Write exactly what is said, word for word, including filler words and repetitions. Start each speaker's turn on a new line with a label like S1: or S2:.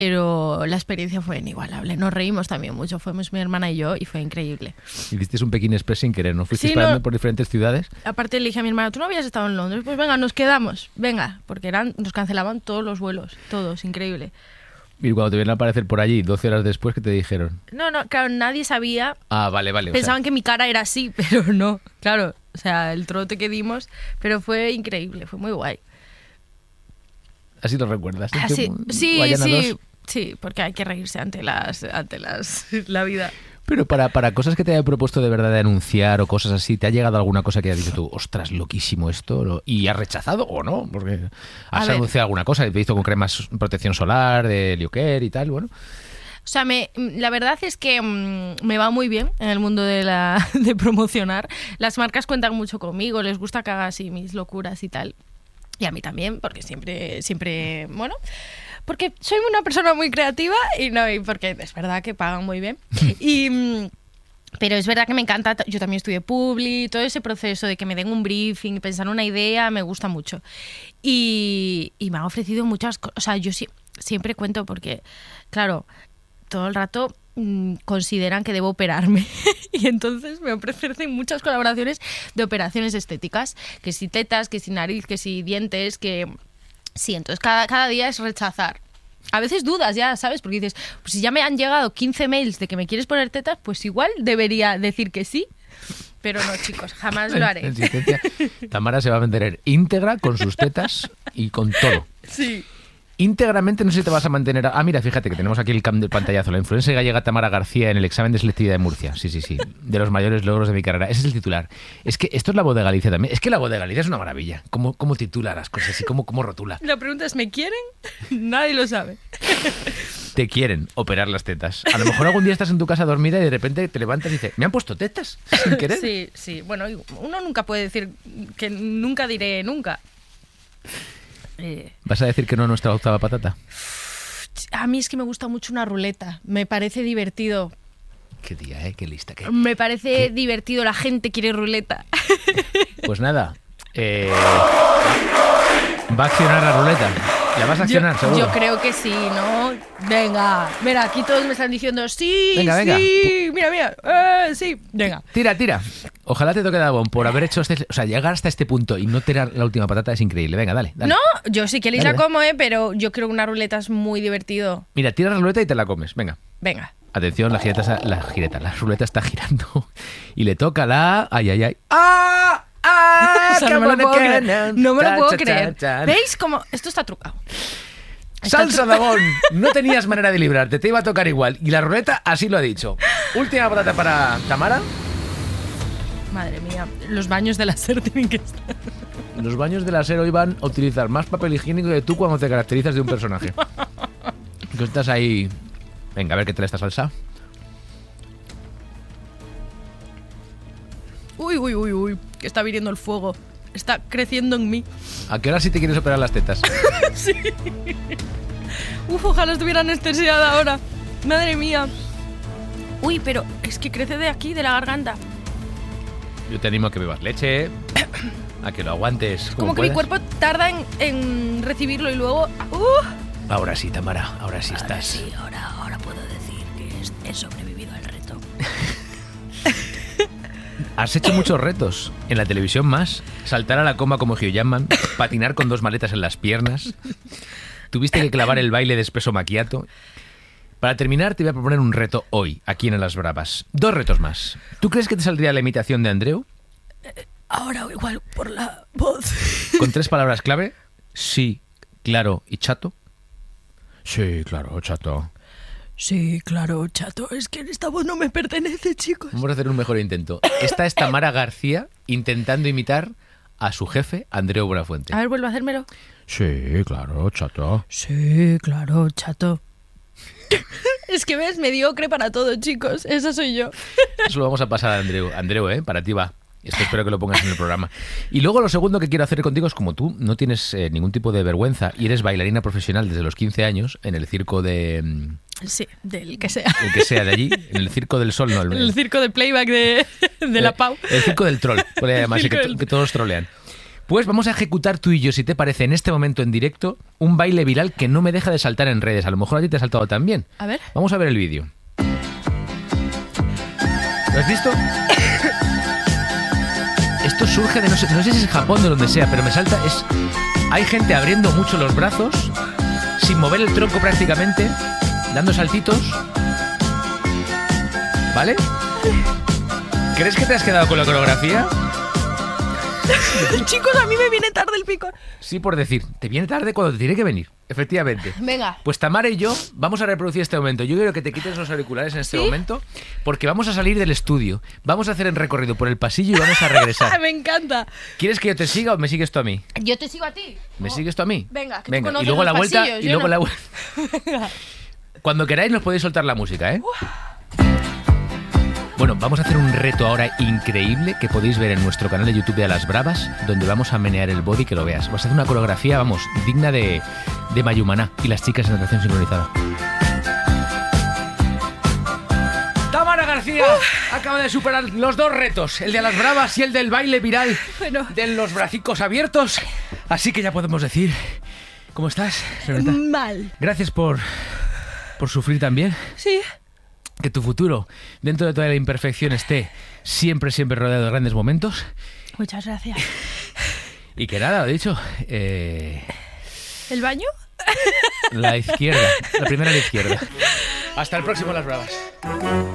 S1: Pero la experiencia fue inigualable. Nos reímos también mucho. Fuimos mi hermana y yo y fue increíble.
S2: Hiciste un Pekín Express sin querer, ¿no? Fuiste
S1: Sí,
S2: parando
S1: no.
S2: por diferentes ciudades.
S1: Aparte le dije a mi hermana, tú no habías estado en Londres, pues venga, nos quedamos, venga, porque eran, nos cancelaban todos los vuelos, todos, increíble.
S2: Y cuando te vieron a aparecer por allí, doce horas después, ¿qué te dijeron?
S1: No, no, claro, nadie sabía.
S2: Ah, vale, vale.
S1: Pensaban
S2: o sea,
S1: que mi cara era así, pero no, claro, o sea, el trote que dimos, pero fue increíble, fue muy guay.
S2: Así lo recuerdas.
S1: Así,
S2: Este,
S1: sí,
S2: Guayana
S1: sí,
S2: dos.
S1: sí, porque hay que reírse ante las, ante las, la vida.
S2: Pero para, para cosas que te haya propuesto de verdad de anunciar o cosas así, ¿te ha llegado alguna cosa que hayas dicho tú, ostras, loquísimo esto? ¿Lo- ¿Y has rechazado o no? Porque has
S1: ver.
S2: anunciado alguna cosa, te he visto con cremas protección solar, de Lioker y tal, bueno.
S1: O sea, me, la verdad es que mmm, me va muy bien en el mundo de, la, de promocionar. Las marcas cuentan mucho conmigo, les gusta que haga así mis locuras y tal. Y a mí también, porque siempre, siempre, bueno, porque soy una persona muy creativa y no, y porque es verdad que pagan muy bien. Y, mm, pero es verdad que me encanta, yo también estudié Publi, todo ese proceso de que me den un briefing, pensar una idea, me gusta mucho. Y, y me han ofrecido muchas cosas, o sea, yo sí, siempre cuento porque, claro, todo el rato mmm, consideran que debo operarme y entonces me ofrecen muchas colaboraciones de operaciones estéticas, que si tetas, que si nariz, que si dientes, que sí, entonces cada, cada día es rechazar. A veces dudas ya, ¿sabes? Porque dices, pues si ya me han llegado quince mails de que me quieres poner tetas, pues igual debería decir que sí. Pero no, chicos, jamás lo haré.
S2: Insistencia. Tamara se va a mantener íntegra con sus tetas y con todo.
S1: Sí.
S2: Íntegramente no sé si te vas a mantener... Ah, mira, fíjate que tenemos aquí el cam del pantallazo. La influencer gallega Tamara García en el examen de selectividad de Murcia. Sí, sí, sí. De los mayores logros de mi carrera. Ese es el titular. Es que esto es la voz de Galicia también. Es que la voz de Galicia es una maravilla. Cómo, cómo titula las cosas y cómo, cómo rotula.
S1: La pregunta es, ¿me quieren? Nadie lo sabe.
S2: Te quieren operar las tetas. A lo mejor algún día estás en tu casa dormida y de repente te levantas y dices, ¿me han puesto tetas? Sin querer.
S1: Sí, sí. Bueno, uno nunca puede decir que nunca diré nunca. Eh,
S2: ¿Vas a decir que no a nuestra octava patata?
S1: a mí es que me gusta mucho una ruleta. Me parece divertido.
S2: Qué día, ¿eh? Qué lista. Qué...
S1: Me parece
S2: ¿Qué?
S1: divertido. La gente quiere ruleta.
S2: Pues nada. Eh... Va a accionar la ruleta. ¿La vas a accionar,
S1: yo,
S2: seguro?
S1: yo creo que sí, ¿no? Venga, mira, aquí todos me están diciendo sí,
S2: Venga, venga.
S1: sí, mira, mira, eh, sí, venga.
S2: Tira, tira. Ojalá te toque Dabón por haber hecho este... O sea, llegar hasta este punto y no tirar la última patata es increíble. Venga, dale, dale.
S1: No, yo si queréis
S2: Dale,
S1: la
S2: dale.
S1: como, ¿eh? Pero yo creo que una ruleta es muy divertido.
S2: Mira, tira la ruleta y te la comes. Venga.
S1: Venga.
S2: Atención, la gireta, está- la gireta, la ruleta está girando. Y le toca la... Ay, ay, ay. ¡Ah! ¡Ah!
S1: O sea, no me lo puedo creer. No me lo
S2: Cha,
S1: puedo
S2: cha,
S1: creer.
S2: cha, cha.
S1: ¿Veis cómo? Esto está trucado. Está
S2: Salsa
S1: tru-
S2: Dabón, no tenías manera de librarte, te iba a tocar igual. Y la ruleta así lo ha dicho. Última patata para Tamara.
S1: Madre mía, los baños de la SER tienen que estar.
S2: Los baños del aseo iban a utilizar más papel higiénico que tú cuando te caracterizas de un personaje. Que estás ahí... Venga, a ver qué tal esta salsa.
S1: Uy, uy, uy, uy, que está viniendo el fuego. Está creciendo en mí.
S2: ¿A qué hora sí te quieres operar las tetas?
S1: Sí. Uf, ojalá estuviera anestesiada ahora. Madre mía. Uy, pero es que crece de aquí, de la garganta.
S2: Yo te animo a que bebas leche, a que lo aguantes como,
S1: Como que mi
S2: puedas.
S1: cuerpo tarda en, en recibirlo y luego... ¡Uh!
S2: Ahora sí, Tamara, ahora sí estás.
S1: Sí, ahora, ahora puedo decir que he sobrevivido al reto.
S2: Has hecho muchos retos. En la televisión más. Saltar a la coma como Hugh Jackman, patinar con dos maletas en las piernas. Tuviste que clavar el baile de espeso macchiato. Para terminar, te voy a proponer un reto hoy, aquí en Las Bravas. Dos retos más. ¿Tú crees que te saldría la imitación de Andreu?
S1: Ahora igual por la voz.
S2: Con tres palabras clave. Sí, claro y chato. Sí, claro, chato.
S1: Sí, claro, chato. Es que esta voz no me pertenece, chicos.
S2: Vamos a hacer un mejor intento. Esta es Tamara García intentando imitar a su jefe, Andreu Buenafuente.
S1: A ver, vuelvo a hacérmelo.
S2: Sí, claro, chato.
S1: Sí, claro, chato. Es que ves, mediocre para todo, chicos. Esa soy yo.
S2: Eso lo vamos a pasar a Andreu. Andreu, ¿eh? Para ti va. Esto espero que lo pongas en el programa. Y luego lo segundo que quiero hacer contigo es, como tú no tienes eh, ningún tipo de vergüenza y eres bailarina profesional desde los quince años en el circo de... mm,
S1: Sí, del que sea.
S2: el que sea de allí, en el circo del sol, no, el,
S1: El circo de playback de, de la Pau.
S2: El circo del troll, por ahí además,
S1: Circo
S2: que, to-
S1: del-
S2: que todos trolean. Pues vamos a ejecutar tú y yo, si te parece, en este momento en directo, un baile viral que no me deja de saltar en redes. A lo mejor a ti te ha saltado también.
S1: A ver.
S2: Vamos a ver el vídeo. ¿Lo has visto? Esto surge de, no sé, no sé si es Japón, de donde sea, pero me salta, es... Hay gente abriendo mucho los brazos, sin mover el tronco prácticamente, dando saltitos. ¿Vale? ¿Crees que te has quedado con la coreografía?
S1: Chicos, a mí me viene tarde el picor.
S2: Sí, por decir, te viene tarde cuando te tiene que venir, efectivamente.
S1: Venga.
S2: Pues Tamara y yo vamos a reproducir este momento. Yo quiero que te quites los auriculares en este
S1: ¿Sí?
S2: momento, porque vamos a salir del estudio. Vamos a hacer el recorrido por el pasillo y vamos a regresar.
S1: Me encanta.
S2: ¿Quieres que yo te siga o me sigues tú a mí?
S1: Yo te sigo a ti.
S2: ¿Me
S1: Oh.
S2: sigues tú a mí?
S1: Venga, que tú
S2: Venga, y
S1: conoces
S2: luego
S1: los
S2: la vuelta
S1: pasillos,
S2: y
S1: yo
S2: luego
S1: no.
S2: la vuelta.
S1: Venga.
S2: Cuando queráis nos podéis soltar la música, ¿eh? Bueno, vamos a hacer un reto ahora increíble que podéis ver en nuestro canal de YouTube de A Las Bravas, donde vamos a menear el body, que lo veas. Vas a hacer una coreografía, vamos, digna de, de Mayumaná y las chicas en natación sincronizada. Tamara García uh. acaba de superar los dos retos, el de A Las Bravas y el del baile viral
S1: bueno.
S2: de los bracicos abiertos. Así que ya podemos decir... ¿Cómo estás, señorita?
S1: Mal.
S2: Gracias por, por sufrir también.
S1: Sí.
S2: Que tu futuro, dentro de toda la imperfección, esté siempre, siempre rodeado de grandes momentos.
S1: Muchas gracias.
S2: Y que nada, lo he dicho. Eh,
S1: ¿El baño?
S2: La izquierda, la primera a la izquierda. Hasta el próximo Las Bravas.